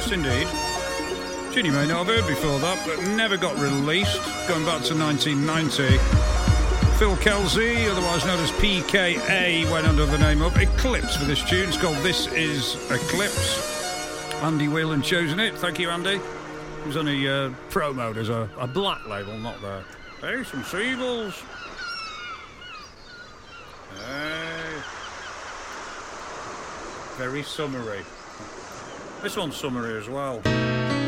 Yes, indeed. Tune you may not have heard before that, but never got released, going back to 1990. Phil Kelsey, otherwise known as PKA, went under the name of Eclipse for this tune. It's called This Is Eclipse. Andy Whelan chosen it. Thank you, Andy. It was only promoted as a black label, not there. Hey, some seagulls. Hey. Very summery. This one's summery as well.